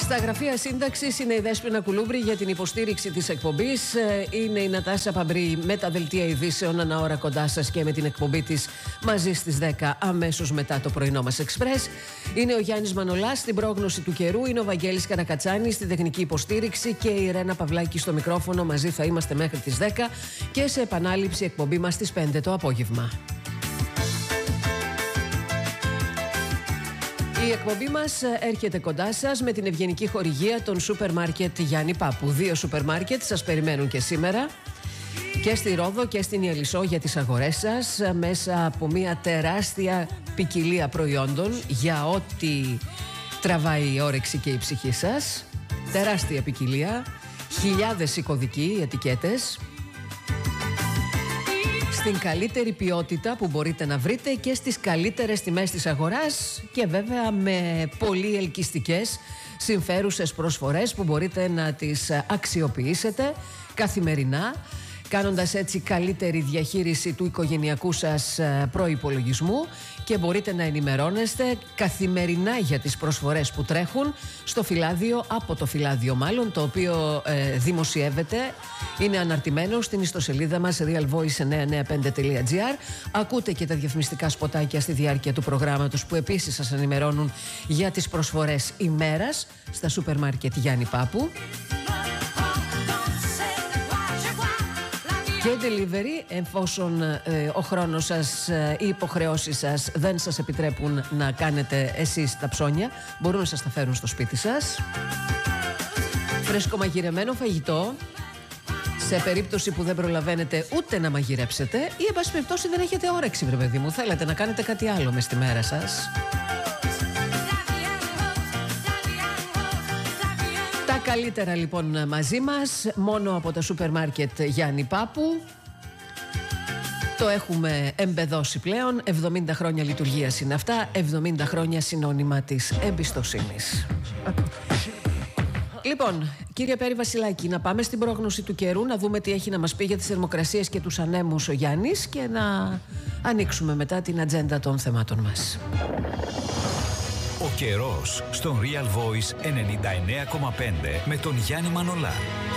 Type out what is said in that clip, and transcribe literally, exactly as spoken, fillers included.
Στα γραφεία σύνταξης είναι η Δέσποινα Κουλούμπρη για την υποστήριξη της εκπομπής. Είναι η Νατάσα Παμπρή με τα δελτία ειδήσεων ανά ώρα κοντά σας και με την εκπομπή της μαζί στις δέκα αμέσως μετά το πρωινό μας εξπρές. Είναι ο Γιάννης Μανολάς στην πρόγνωση του καιρού. Είναι ο Βαγγέλης Καρακατσάνης στην τεχνική υποστήριξη και η Ρένα Παυλάκη στο μικρόφωνο. Μαζί θα είμαστε μέχρι τις δέκα και σε επανάληψη εκπομπή μας στις πέντε το απόγευμα. Η εκπομπή μας έρχεται κοντά σας με την ευγενική χορηγία των σούπερ μάρκετ Γιάννη Πάπου. Δύο σούπερ μάρκετ σας περιμένουν και σήμερα και στη Ρόδο και στην Ιελισσό για τις αγορές σας, μέσα από μια τεράστια ποικιλία προϊόντων για ό,τι τραβάει η όρεξη και η ψυχή σας. Τεράστια ποικιλία, χιλιάδες οι κωδικοί, οι ετικέτες, στην καλύτερη ποιότητα που μπορείτε να βρείτε και στις καλύτερες τιμές της αγοράς και βέβαια με πολύ ελκυστικές συμφέρουσες προσφορές που μπορείτε να τις αξιοποιήσετε καθημερινά, κάνοντας έτσι καλύτερη διαχείριση του οικογενειακού σας προϋπολογισμού και μπορείτε να ενημερώνεστε καθημερινά για τις προσφορές που τρέχουν στο φυλάδιο, από το φυλάδιο μάλλον, το οποίο ε, δημοσιεύεται, είναι αναρτημένο στην ιστοσελίδα μας real voice εννιακόσια ενενήντα πέντε τελεία τζι άρ. Ακούτε και τα διαφημιστικά σποτάκια στη διάρκεια του προγράμματος που επίσης σας ενημερώνουν για τις προσφορές ημέρας στα σούπερ μάρκετ Γιάννη Πάπου. Και delivery, εφόσον ε, ο χρόνος σας, ε, οι υποχρεώσεις σας δεν σας επιτρέπουν να κάνετε εσείς τα ψώνια, μπορούν να σας τα φέρουν στο σπίτι σας. Φρεσκομαγειρεμένο φαγητό, σε περίπτωση που δεν προλαβαίνετε ούτε να μαγειρέψετε ή εν πάση περιπτώσει δεν έχετε όρεξη, βρε παιδί μου, θέλετε να κάνετε κάτι άλλο μες στη μέρα σας. Τα καλύτερα λοιπόν μαζί μας, μόνο από τα σούπερ μάρκετ Γιάννη Πάπου. Το έχουμε εμπεδώσει πλέον, εβδομήντα χρόνια λειτουργίας είναι αυτά, εβδομήντα χρόνια συνώνυμα της εμπιστοσύνης. Λοιπόν, κύριε Πέρη Βασιλάκη, να πάμε στην πρόγνωση του καιρού, να δούμε τι έχει να μας πει για τις θερμοκρασίες και τους ανέμους ο Γιάννης και να ανοίξουμε μετά την ατζέντα των θεμάτων μας. Ο καιρός στον Real Voice ενενήντα εννέα κόμμα πέντε με τον Γιάννη Μανολά.